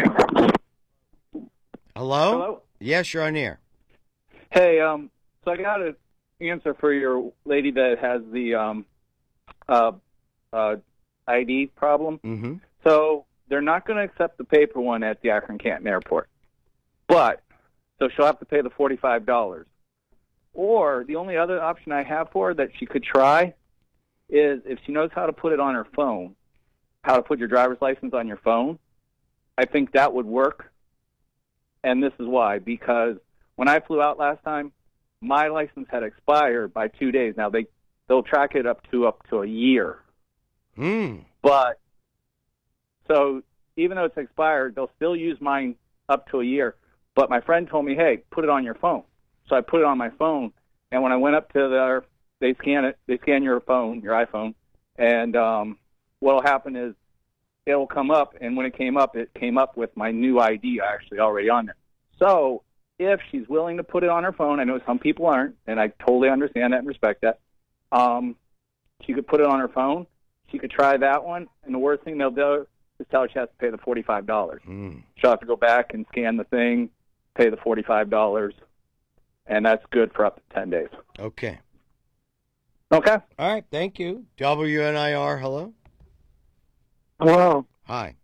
Hello? Hello? Yes, you're on the air. Hey, um, so I got an answer for your lady that has the um, uh, uh, I D problem. Mm-hmm. So they're not going to accept the paper one at the Akron Canton Airport. But, so she'll have to pay the forty-five dollars. Or the only other option I have for her that she could try is if she knows how to put it on her phone, how to put your driver's license on your phone, I think that would work. And this is why. Because when I flew out last time, my license had expired by two days. Now, they, they'll track it up to up to a year. Mm. But, so even though it's expired, they'll still use mine up to a year. But my friend told me, hey, put it on your phone. So I put it on my phone, and when I went up to their, they scan it, they scan your phone, your iPhone, and um, what will happen is it will come up, and when it came up, it came up with my new I D actually already on there. So if she's willing to put it on her phone, I know some people aren't, and I totally understand that and respect that, um, she could put it on her phone, she could try that one, and the worst thing they'll do is tell her she has to pay the forty-five dollars. Mm. She'll have to go back and scan the thing, pay the forty-five dollars, and that's good for up to ten days. Okay. Okay. All right, thank you. W N I R, hello? Hello. Hi.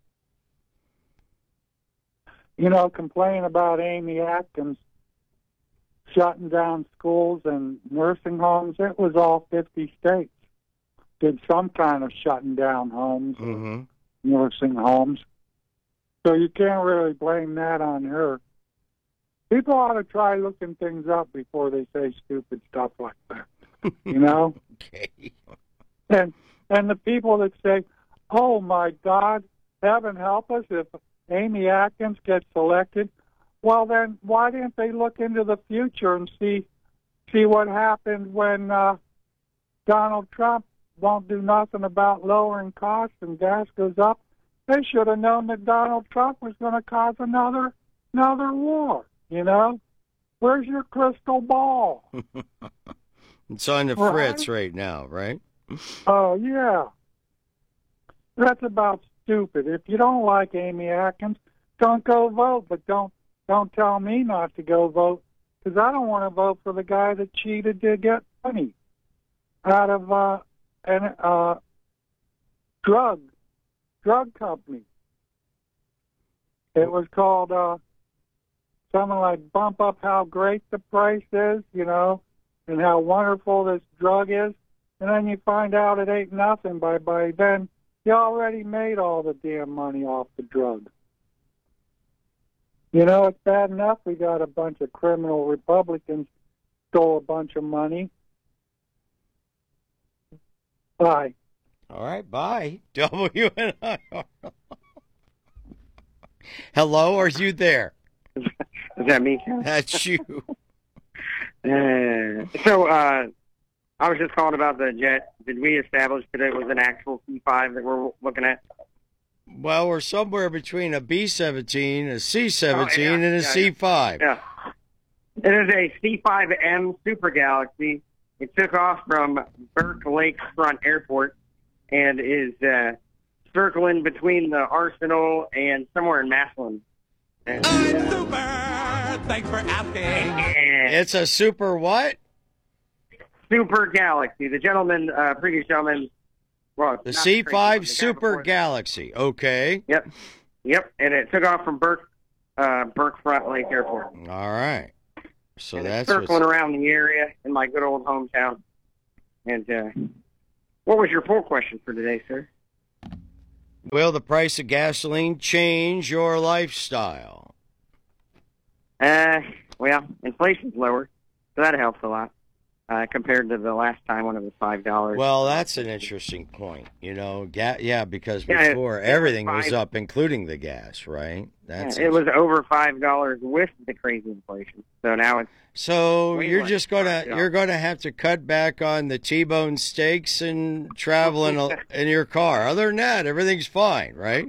You know, complaining about Amy Atkins shutting down schools and nursing homes, it was all fifty states did some kind of shutting down homes, mm-hmm. nursing homes. So you can't really blame that on her. People ought to try looking things up before they say stupid stuff like that. You know? Okay. And and the people that say, oh, my God, heaven help us if Amy Atkins gets elected. Well, then why didn't they look into the future and see see what happened when uh, Donald Trump won't do nothing about lowering costs and gas goes up? They should have known that Donald Trump was going to cause another another war. You know, where's your crystal ball? It's on the Right? fritz right now, right? Oh, yeah. That's about stupid. If you don't like Amy Atkins, don't go vote, but don't don't tell me not to go vote, because I don't want to vote for the guy that cheated to get money out of uh, an uh, drug drug company. It was called uh, something like Bump Up How Great the Price Is, you know, and how wonderful this drug is. And then you find out it ain't nothing by, by then. You already made all the damn money off the drug. You know, it's bad enough we got a bunch of criminal Republicans stole a bunch of money. Bye. All right, bye. W N I R. Hello, are you there? Is that me? That's you. Uh, so, uh, I was just calling about the jet. Did we establish that it was an actual C five that we're looking at? Well, we're somewhere between a B seventeen, a C seventeen, Oh, yeah, and a yeah, C five. Yeah. It is a C five M Super Galaxy. It took off from Burke Lakefront Airport and is uh, circling between the Arsenal and somewhere in Massillon. And, uh, Super! Thanks for asking. It's a super what? Super Galaxy. The gentleman, uh, previous gentleman, Well, it's The not C crazy five one, the guy Super before that. Galaxy. Okay. Yep, yep, and it took off from Burke, uh, Burke Front Lake Airport. All right. So And it's that's circling what's, around the area in my good old hometown. And uh, what was your poll question for today, sir? will the price of gasoline change your lifestyle? Uh, well, inflation's lower, so that helps a lot uh, compared to the last time when it was five dollars. Well, that's an interesting point. You know, ga- yeah, because Yeah, it- before it was everything was five- up, including the gas, right? That's Yeah, it was over five dollars with the crazy inflation. So now it's So way you're less just gonna than you're gonna have to cut back on the T-bone steaks and travel in, a, in your car. Other than that, everything's fine, right?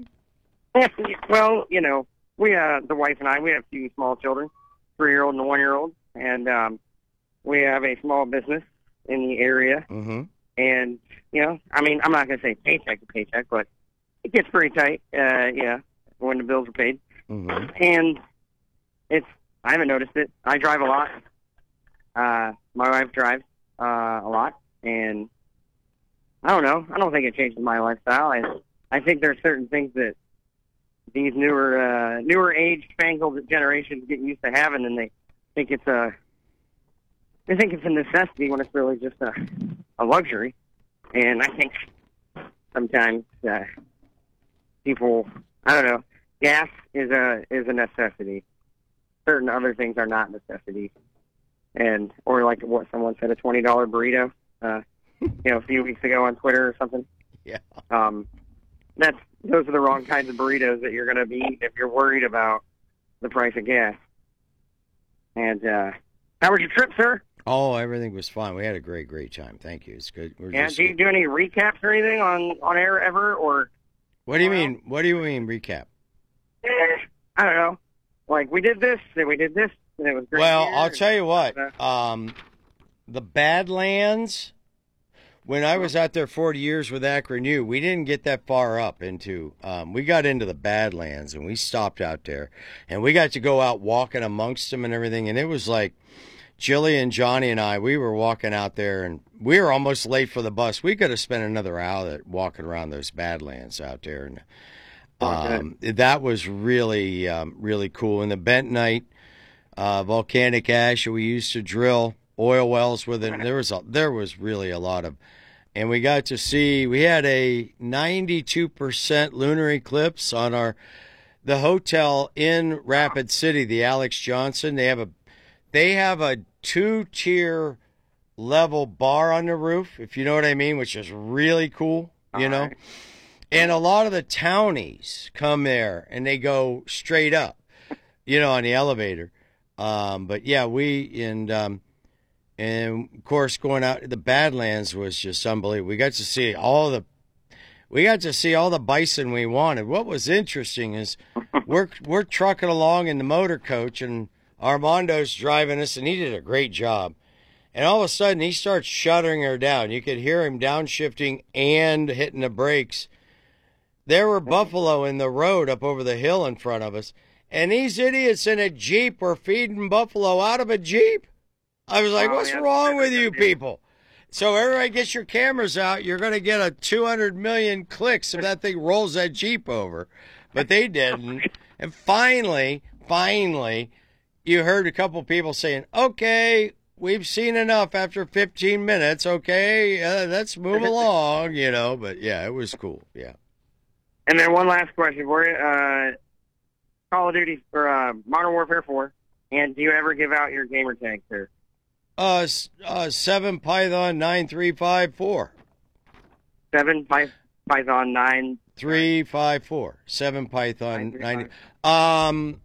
well, you know, we uh, the wife and I, we have two small children, three-year-old and a one-year-old, and um, we have a small business in the area. Mm-hmm. And you know, I mean, I'm not gonna say paycheck to paycheck, but it gets pretty tight. Uh, yeah, when the bills are paid. Mm-hmm. And it's, I haven't noticed it. I drive a lot. Uh, my wife drives uh, a lot. And I don't know. I don't think it changes my lifestyle. I, I think there's certain things that these newer, uh, newer age fangled generations get used to having, and they think it's a, they think it's a necessity when it's really just a, a luxury. And I think sometimes uh, people, I don't know, gas is a is a necessity. Certain other things are not necessities. And or like what someone said, a twenty dollar burrito, uh, you know, a few weeks ago on Twitter or something. Yeah. Um, that's those are the wrong kinds of burritos that you're going to be eating if you're worried about the price of gas. And uh, how was your trip, sir? Oh, everything was fine. We had a great, great time. Thank you. It's good. We're Yeah. just, Do you do any recaps or anything on on air ever? Or what do you mean? What do you mean recap? eh, I don't know. Like we did this and we did this and it was great. Well, here, I'll and- tell you what. Um, the Badlands, when I was out there forty years with Akron U, we didn't get that far up into, um, we got into the Badlands and we stopped out there and we got to go out walking amongst them and everything. And it was like Jillian, Johnny, and I, we were walking out there and we were almost late for the bus. We could have spent another hour walking around those Badlands out there. And um, that was really, um, really cool. And the bentonite, uh, volcanic ash we used to drill oil wells with it. There was a, there was really a lot of, and we got to see, we had a ninety-two percent lunar eclipse on our, the hotel in Rapid City, the Alex Johnson. They have a, they have a two tier level bar on the roof, if you know what I mean, which is really cool, you know. Right. And a lot of the townies come there and they go straight up, you know, on the elevator. Um, but yeah, we, and, um, and of course going out, the Badlands was just unbelievable. We got to see all the, we got to see all the bison we wanted. What was interesting is we're, we're trucking along in the motor coach and Armando's driving us and he did a great job. And all of a sudden he starts shuttering her down. You could hear him downshifting and hitting the brakes. There were buffalo in the road up over the hill in front of us. And these idiots in a Jeep were feeding buffalo out of a Jeep. I was like, Oh, what's yeah. wrong with you people? So everybody get your cameras out. You're going to get a two hundred million clicks if that thing rolls that Jeep over. But they didn't. And finally, finally, you heard a couple people saying, okay, we've seen enough after fifteen minutes. Okay, uh, let's move along, you know. But, yeah, it was cool. Yeah. And then one last question for you. Uh, Call of Duty or uh, Modern Warfare four. And do you ever give out your gamer tag, sir? Uh, uh, seven Python nine three five four. Seven Py- Python nine three five four. Seven Python nine. Um,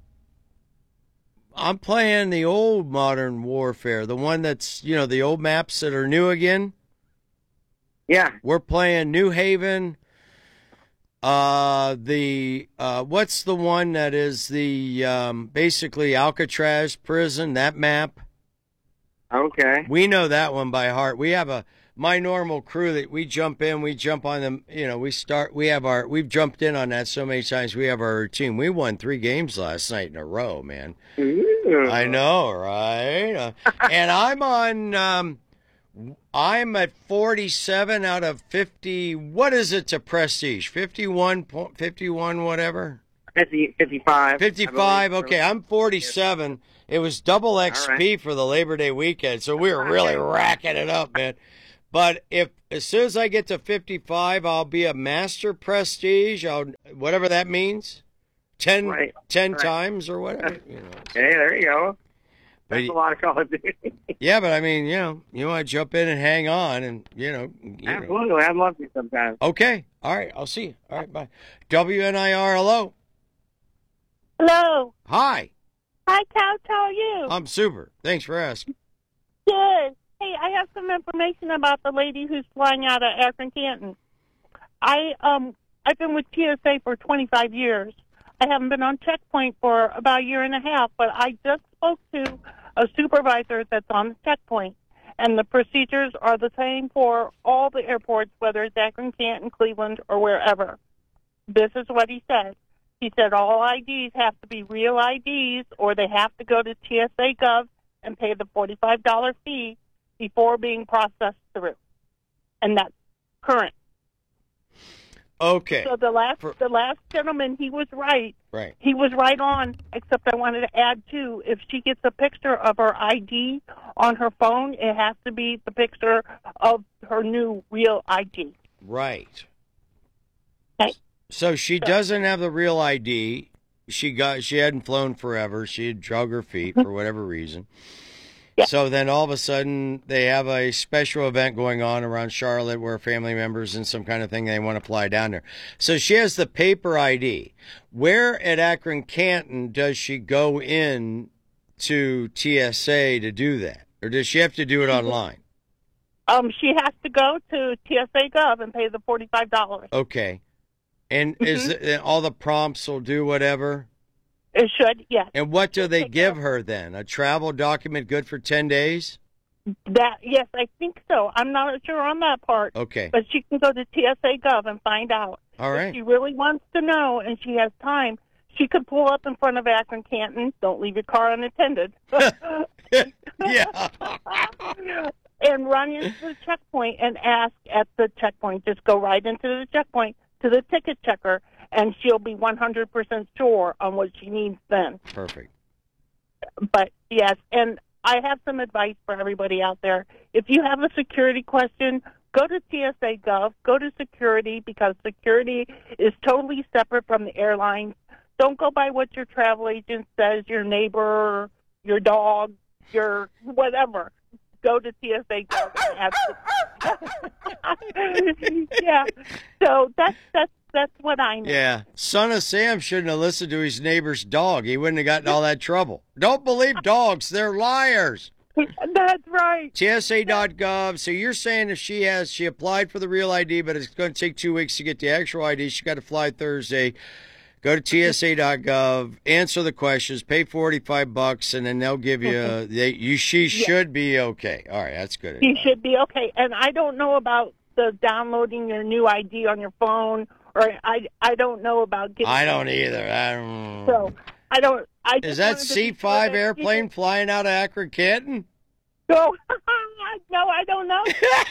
I'm playing the old Modern Warfare, the one that's, you know, the old maps that are new again. Yeah, we're playing New Haven. Uh, the uh, what's the one that is the um, basically Alcatraz prison? That map. Okay. We know that one by heart. We have a my normal crew that we jump in, we jump on them. You know, we start. We have our. We've jumped in on that so many times. We have our routine. We won three games last night in a row, man. Ooh. I know, right? Uh, and I'm on. Um, I'm at forty-seven out of fifty. What is it to Prestige? fifty-one, fifty-one, whatever? fifty, fifty-five. fifty-five, okay. I'm forty-seven. It was double X P right. for the Labor Day weekend, so we were really racking it up, man. But if as soon as I get to fifty-five, I'll be a Master Prestige, I'll, whatever that means. Ten, right. ten right. times or whatever. You know. Hey, there you go. But That's a lot of Call of Duty. Yeah, but I mean, you know, you want to jump in and hang on, and you know, you Absolutely, know. I'd love to sometimes. Okay, all right, I'll see you. All right, bye. W N I R, hello. Hello. Hi. Hi, Couch. How are you? I'm super. Thanks for asking. Good. Hey, I have some information about the lady who's flying out of Akron, Canton. I um, I've been with T S A for twenty-five years. I haven't been on checkpoint for about a year and a half, but I just spoke to a supervisor that's on the checkpoint, and the procedures are the same for all the airports, whether it's Akron, Canton, Cleveland, or wherever. This is what he said. He said all I Ds have to be real I Ds, or they have to go to T S A Gov and pay the forty-five dollars fee before being processed through. And that's current. Okay. So the last For, the last gentleman, he was right. Right. He was right on, except I wanted to add, too, if she gets a picture of her I D on her phone, it has to be the picture of her new real I D. Right. Okay. So she doesn't have the real I D. She got she hadn't flown forever. She had drug her feet for whatever reason. Yeah. So then all of a sudden they have a special event going on around Charlotte where family members and some kind of thing, they want to fly down there. So she has the paper I D. Where at Akron Canton does she go in to T S A to do that? Or does she have to do it online? Um, she has to go to T S A Gov and pay the forty-five dollars. Okay. And mm-hmm. is it, all the prompts will do whatever? It should, yes. And what do they give her then? A travel document good for ten days? That yes, I think so. I'm not sure on that part. Okay. But she can go to T S A Gov and find out. All right. If she really wants to know and she has time, she could pull up in front of Akron Canton. Don't leave your car unattended. Yeah. And run into the checkpoint and ask at the checkpoint. Just go right into the checkpoint to the ticket checker, and she'll be one hundred percent sure on what she needs then. Perfect. But, yes, and I have some advice for everybody out there. If you have a security question, go to T S A Gov, go to security, because security is totally separate from the airlines. Don't go by what your travel agent says, your neighbor, your dog, your whatever. Go to T S A Gov and ask. Yeah, so that's that's that's what I know. Yeah, son of Sam shouldn't have listened to his neighbor's dog. He wouldn't have gotten all that trouble. Don't believe dogs; they're liars. That's right. T S A dot gov. So you're saying if she has, she applied for the real I D, but it's going to take two weeks to get the actual I D. She got to fly Thursday. Go to T S A dot gov, answer the questions, pay forty-five bucks, and then they'll give you. Uh, they, you she yeah. should be okay. All right, that's good. She should be okay. And I don't know about the downloading your new I D on your phone, or I I don't know about getting. I don't either. I don't. So I don't. I Is that C five sure airplane flying out of Akron Canton? No, no, I don't know.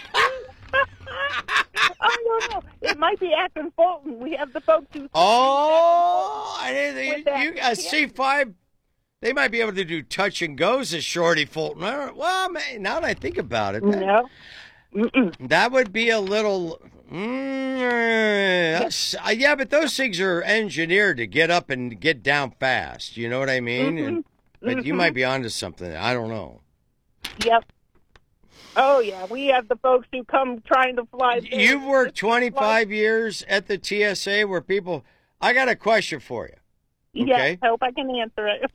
I don't know. It might be Akron Fulton. We have the folks who. Oh, I didn't. You, you a C five. They might be able to do touch and goes as Shorty Fulton. Well, man, now that I think about it, that, no, Mm-mm. that would be a little. Mm, yeah, but those things are engineered to get up and get down fast. You know what I mean? Mm-hmm. And, but mm-hmm. you might be onto something. I don't know. Yep. Oh, yeah. We have the folks who come trying to fly. You've worked twenty-five years at the T S A where people... I got a question for you. Okay? Yes, I hope I can answer it.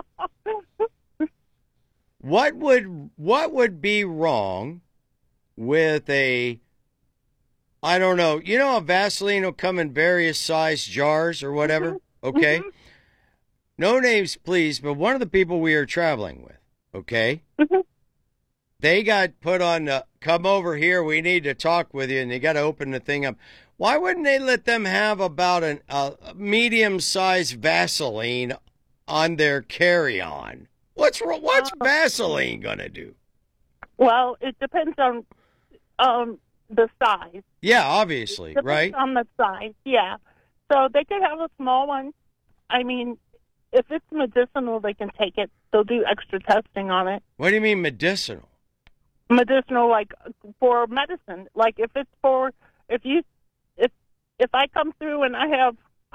What would what would be wrong with a... I don't know. You know, a Vaseline will come in various size jars or whatever? Mm-hmm. Okay? Mm-hmm. No names, please, but one of the people we are traveling with, okay? Mm-hmm. They got put on the, come over here, we need to talk with you, and they got to open the thing up. Why wouldn't they let them have about an, a medium-sized Vaseline on their carry-on? What's what's Vaseline going to do? Well, it depends on um, the size. Yeah, obviously, Depends right? on the size, yeah. So they could have a small one. I mean, if it's medicinal, they can take it. They'll do extra testing on it. What do you mean medicinal? Medicinal, like for medicine. Like if it's for, if you, if if I come through and I have